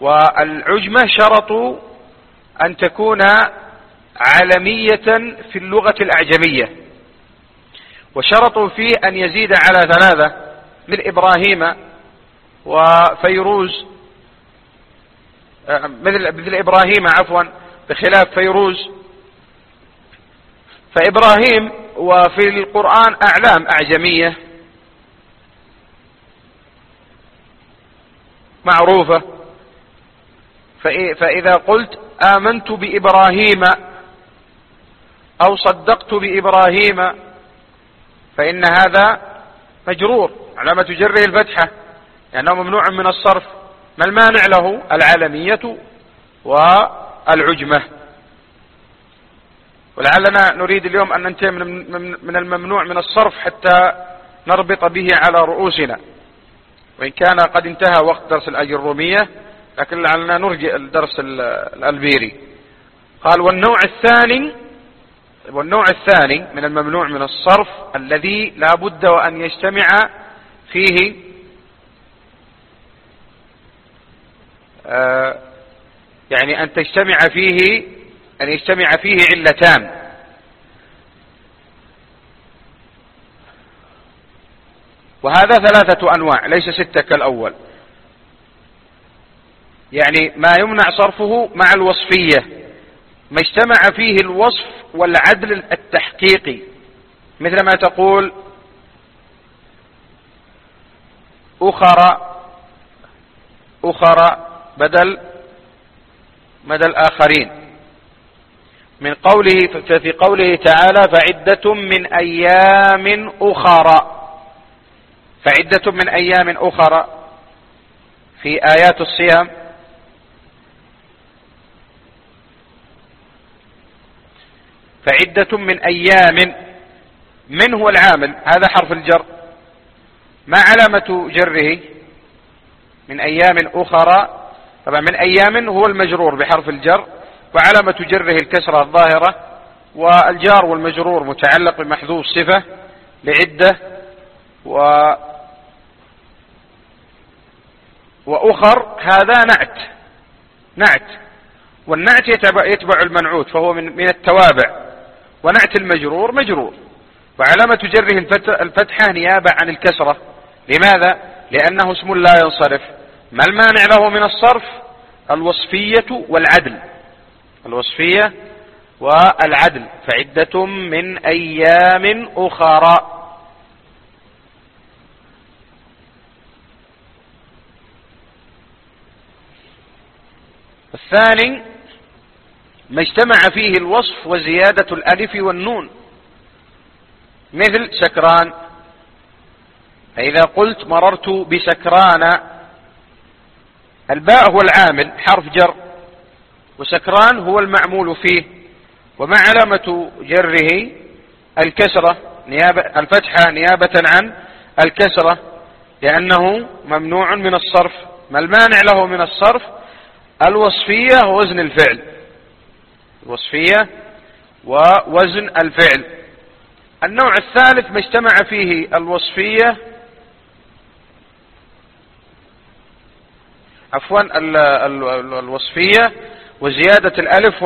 والعجمة شرطوا أن تكون علمية في اللغة الأعجمية، وشرطوا فيه أن يزيد على 3 من إبراهيم وفيروز، مثل إبراهيم عفوا بخلاف فيروز. فإبراهيم وفي القرآن أعلام أعجمية معروفة، فإذا قلت آمنت بإبراهيم أو صدقت بإبراهيم فإن هذا مجرور، علامة جره الفتحة لأنه ممنوع من الصرف. ما المانع له؟ العالمية والعجمة. ولعلنا نريد اليوم أن ننتهي من الممنوع من الصرف حتى نربط به على رؤوسنا، وإن كان قد انتهى وقت درس الأجرومية، لكن لعلنا نرجع الدرس الألبيري. قال والنوع الثاني من الممنوع من الصرف الذي لا بد وأن يجتمع فيه يعني أن يجتمع فيه علتان. وهذا 3 أنواع ليس 6 كالأول، يعني ما يمنع صرفه مع الوصفية، ما اجتمع فيه الوصف والعدل التحقيقي، مثل ما تقول أخرى بدل آخرين، من قوله في قوله تعالى فعدة من أيام أخرى في آيات الصيام. فعدة من أيام، من هو العامل؟ هذا حرف الجر، ما علامة جره؟ من أيام أخرى، طبعا من أيام هو المجرور بحرف الجر، وعلامة جره الكسرة الظاهرة، والجار والمجرور متعلق بمحذوف صفة لعدة، وأخر هذا نعت، والنعت يتبع المنعوت فهو من التوابع، ونعت المجرور مجرور، وعلامة جره الفتحة نيابة عن الكسرة. لماذا؟ لأنه اسم لا ينصرف. ما المانع له من الصرف؟ الوصفية والعدل. فعدة من أيام أخرى. الثاني ما اجتمع فيه الوصف وزيادة الألف والنون، مثل سكران. فإذا قلت مررت بسكران، الباء هو العامل حرف جر، وسكران هو المعمول فيه، وما علامة جره الكسرة الفتحة نيابة عن الكسرة، لأنه ممنوع من الصرف. ما المانع له من الصرف؟ الوصفية ووزن الفعل. النوع الثالث ما اجتمع فيه الوصفية وزيادة الألف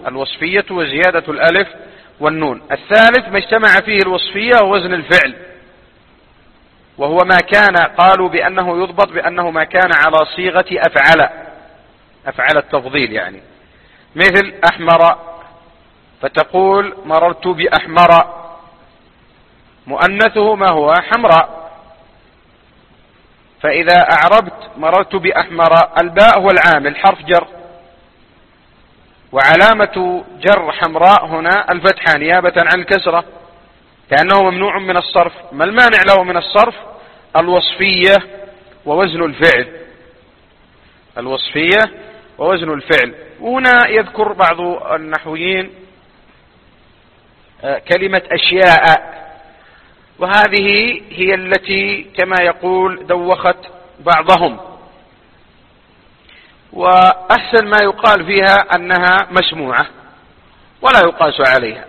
والنون. الثالث ما اجتمع فيه الوصفية ووزن الفعل، وهو ما كان قالوا بأنه يضبط بأنه ما كان على صيغة أفعل التفضيل، يعني مثل أحمر، فتقول مررت بأحمر، مؤنثه ما هو؟ حمراء. فإذا أعربت مررت بأحمر، الباء هو العامل حرف جر، وعلامة جر حمراء هنا الفتحة نيابة عن الكسرة، لأنه ممنوع من الصرف. ما المانع له من الصرف؟ الوصفية ووزن الفعل. وهنا يذكر بعض النحويين كلمة أشياء، وهذه هي التي كما يقول دوخت بعضهم، وأحسن ما يقال فيها أنها مسموعة ولا يقاس عليها.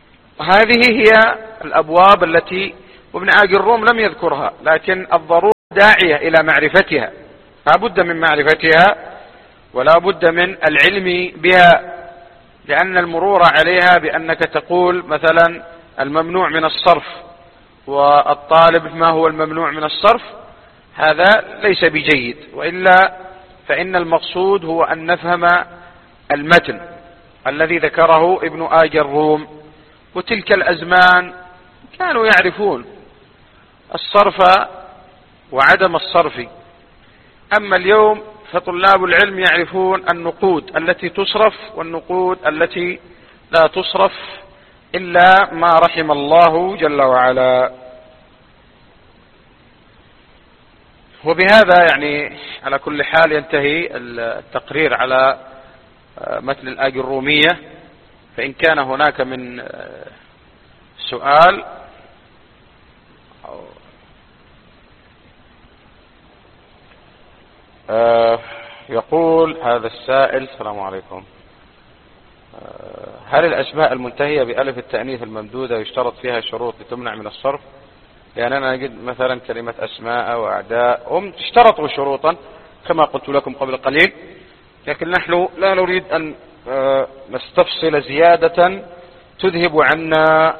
وهذه هي الأبواب التي وابن عاقل الروم لم يذكرها، لكن الضرورة داعية إلى معرفتها، لا بد من معرفتها ولا بد من العلم بها، لأن المرور عليها بأنك تقول مثلا الممنوع من الصرف والطالب ما هو الممنوع من الصرف، هذا ليس بجيد، وإلا فإن المقصود هو أن نفهم المتن الذي ذكره ابن آج الروم. وتلك الأزمان كانوا يعرفون الصرف وعدم الصرف، أما اليوم فطلاب العلم يعرفون النقود التي تصرف والنقود التي لا تصرف إلا ما رحم الله جل وعلا. وبهذا يعني على كل حال ينتهي التقرير على متن الآج الرومية، فإن كان هناك من سؤال يقول هذا السائل: السلام عليكم، هل الأسماء المنتهية بألف التأنيث الممدودة يشترط فيها شروط لتمنع من الصرف؟ يعني أنا أجد مثلا كلمة أسماء وأعداء هم اشترطوا شروطا كما قلت لكم قبل قليل، لكن نحن لا نريد أن نستفصل زيادة تذهب عنا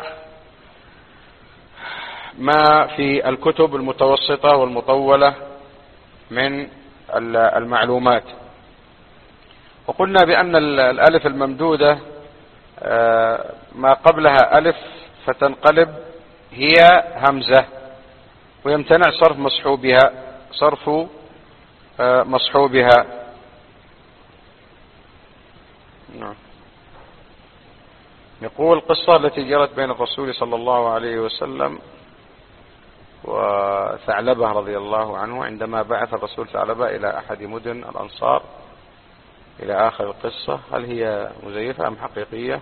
ما في الكتب المتوسطة والمطولة من المعلومات. وقلنا بأن الألف الممدودة ما قبلها ألف فتنقلب هي همزة، ويمتنع صرف مصحوبها. نعم. يقول: القصة التي جرت بين الرسول صلى الله عليه وسلم وثعلبة رضي الله عنه عندما بعث الرسول ثعلبة إلى أحد مدن الأنصار إلى آخر القصة، هل هي مزيفة أم حقيقية؟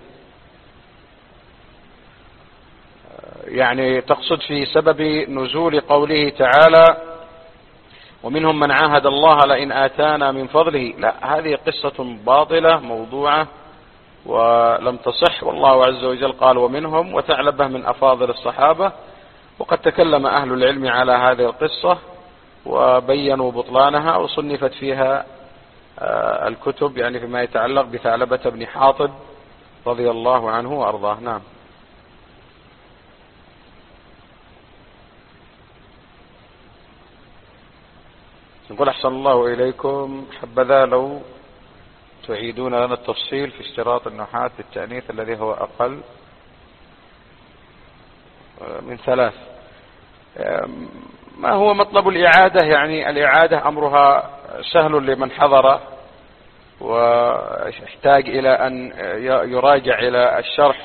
يعني تقصد في سبب نزول قوله تعالى: ومنهم من عاهد الله لئن آتانا من فضله. لا، هذه قصة باطلة موضوعة ولم تصح، والله عز وجل قال ومنهم، وثعلبة من أفاضل الصحابة، وقد تكلم أهل العلم على هذه القصة وبينوا بطلانها وصنفت فيها الكتب، يعني فيما يتعلق بثعلبة بن حاطب رضي الله عنه وأرضاه. نعم. نقول: أحسن الله إليكم، حبذا لو تعيدون لنا التفصيل في اشتراط النحاة للتأنيث الذي هو أقل من 3. ما هو مطلب الإعادة؟ يعني الإعادة أمرها سهل لمن حضر ويحتاج إلى أن يراجع إلى الشرح،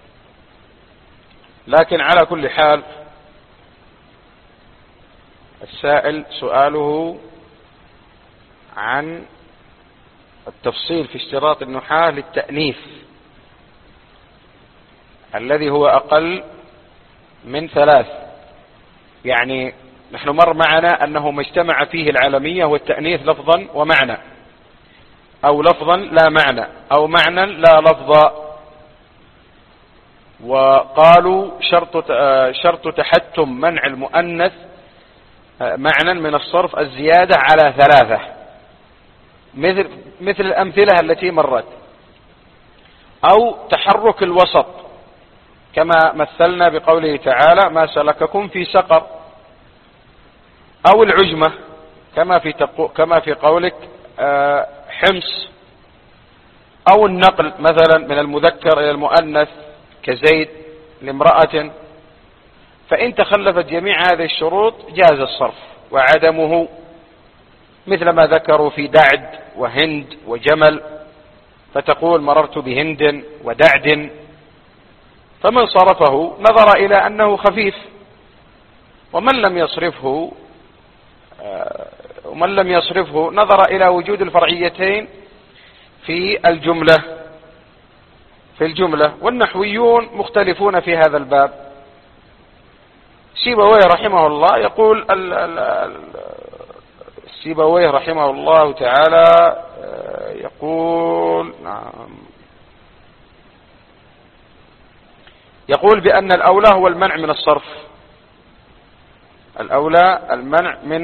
لكن على كل حال السائل سؤاله عن التفصيل في اشتراط النحاة للتأنيث الذي هو أقل من 3. يعني نحن مر معنا أنه ما اجتمع فيه العالمية والتأنيث لفظا ومعنى، أو لفظا لا معنى، أو معنى لا لفظا. وقالوا شرط تحتم منع المؤنث معنى من الصرف الزيادة على 3، مثل الأمثلة التي مرت، أو تحرك الوسط كما مثلنا بقوله تعالى: ما سلككم في سقر، أو العجمة كما في قولك حمص، أو النقل مثلا من المذكر إلى المؤنث كزيد لامرأة. فإن تخلفت جميع هذه الشروط جاز الصرف وعدمه، مثل ما ذكروا في دعد وهند وجمل، فتقول مررت بهند ودعد، فمن صرفه نظر إلى أنه خفيف، ومن لم يصرفه نظر إلى وجود الفرعيتين في الجملة. والنحويون مختلفون في هذا الباب. سيبويه رحمه الله يقول سيبويه رحمه الله تعالى يقول يقول بأن الأولى هو المنع من الصرف، الأولى المنع من